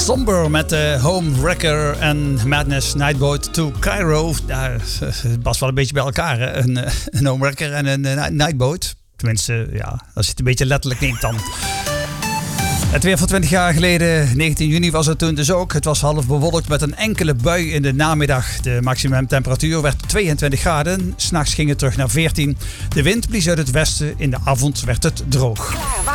Somber met de Homewrecker en Madness Nightboat to Cairo. Ja, het past wel een beetje bij elkaar, hè? Een Homewrecker en een Nightboat. Tenminste, ja, als je het een beetje letterlijk neemt dan. Het weer van 20 jaar geleden, 19 juni was het toen dus ook. Het was half bewolkt met een enkele bui in de namiddag. De maximumtemperatuur werd 22 graden. 'S Nachts ging het terug naar 14. De wind blies uit het westen. In de avond werd het droog.